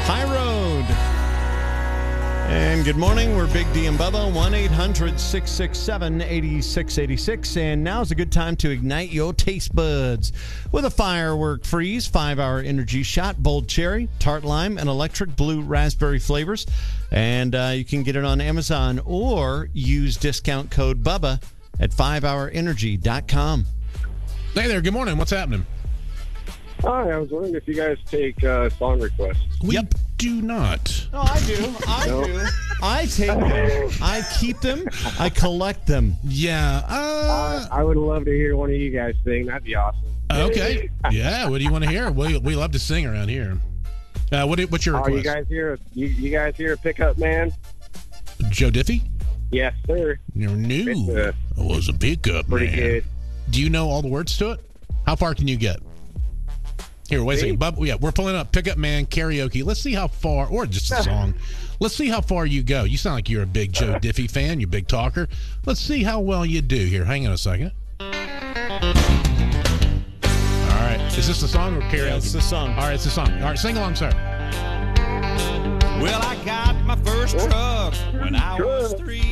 High Road. And good morning. We're Big D and Bubba, 1-800-667-8686. And now's a good time to ignite your taste buds with a firework freeze, 5-hour energy shot, bold cherry, tart lime, and electric blue raspberry flavors. And you can get it on Amazon or use discount code BUBBA at 5hourenergy.com. Hey there. Good morning. What's happening? Hi, I was wondering if you guys take song requests. We do not. Oh, I do. I take them. I keep them. I collect them. Yeah. I would love to hear one of you guys sing. That'd be awesome. Okay. Yeah. What do you want to hear? We love to sing around here. What's your request? You guys hear? You guys hear Pickup Man? Joe Diffie? Yes, sir. You're new. I was a pickup man. Pretty good. Do you know all the words to it? How far can you get? Here, wait a second. Bub, yeah, we're pulling up Pickup Man karaoke. Let's see how far, or just a song. Let's see how far you go. You sound like you're a big Joe Diffie fan. You're a big talker. Let's see how well you do here. Hang on a second. All right. Is this the song or karaoke? Yeah, it's the song. All right, it's the song. All right, sing along, sir. Well, I got my first truck when I was 3.